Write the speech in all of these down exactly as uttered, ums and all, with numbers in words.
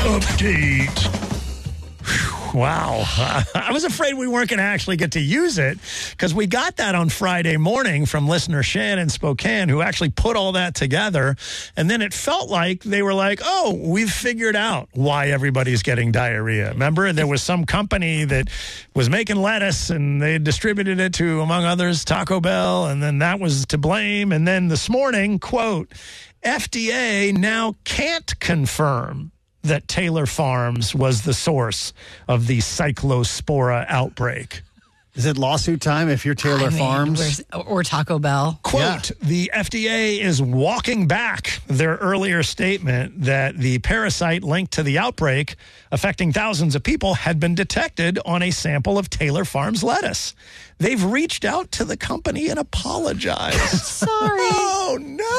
update. Wow. I was afraid we weren't going to actually get to use it because we got that on Friday morning from listener Shannon Spokane, who actually put all that together. And then it felt like they were like, oh, we've figured out why everybody's getting diarrhea. Remember, there was some company that was making lettuce and they distributed it to, among others, Taco Bell. And then that was to blame. And then this morning, quote, F D A now can't confirm that Taylor Farms was the source of the Cyclospora outbreak. Is it lawsuit time if you're Taylor I mean, Farms? Or Taco Bell. Quote, yeah. The F D A is walking back their earlier statement that the parasite linked to the outbreak affecting thousands of people had been detected on a sample of Taylor Farms lettuce. They've reached out to the company and apologized. Sorry. Oh,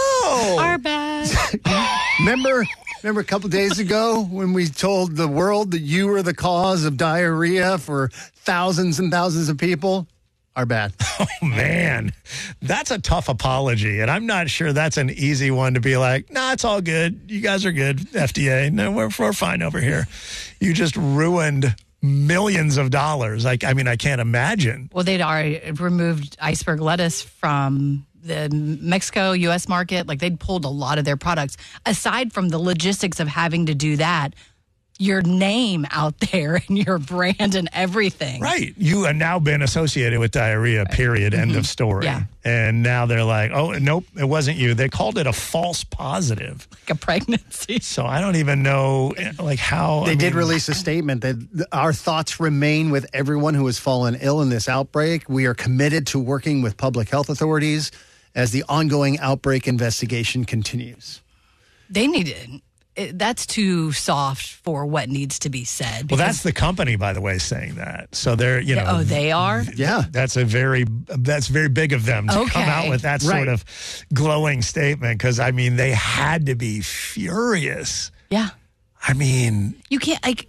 no. Our bad. Remember... Remember a couple days ago when we told the world that you were the cause of diarrhea for thousands and thousands of people? Our bad. Oh, man. That's a tough apology, and I'm not sure that's an easy one to be like, nah, it's all good. You guys are good, F D A. No, we're, we're fine over here. You just ruined millions of dollars. Like, I mean, I can't imagine. Well, they'd already removed iceberg lettuce from the Mexico, U S market. Like, they'd pulled a lot of their products. Aside from the logistics of having to do that, your name out there and your brand and everything. Right. You have now been associated with diarrhea, period, end mm-hmm. of story. Yeah. And now they're like, oh, nope, it wasn't you. They called it a false positive. Like a pregnancy. So I don't even know, like, how. They I did mean, release a statement that our thoughts remain with everyone who has fallen ill in this outbreak. We are committed to working with public health authorities as the ongoing outbreak investigation continues. They need it. It, that's too soft for what needs to be said. Well, that's the company, by the way, saying that. So they're, you know. Oh, they are? Yeah. That's a very, that's very big of them to okay. come out with that sort right. of glowing statement. Because, I mean, they had to be furious. Yeah. I mean. You can't, like,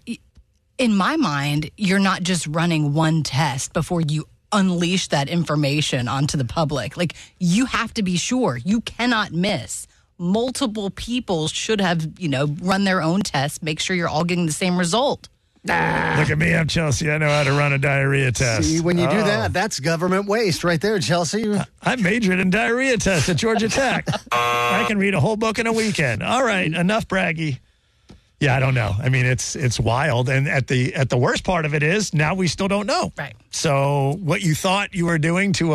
in my mind, you're not just running one test before you unleash that information onto the public. Like, you have to be sure. You cannot miss. Multiple people should have, you know, run their own tests, make sure you're all getting the same result. Ah. Look at me, I'm Chelsea. I know how to run a diarrhea test. See, when you oh. do that, that's government waste right there, Chelsea. I majored in diarrhea tests at Georgia Tech. I can read a whole book in a weekend. All right, enough braggy. Yeah, I don't know. I mean, it's it's wild. And at the at the worst part of it is now we still don't know. Right. So what you thought you were doing to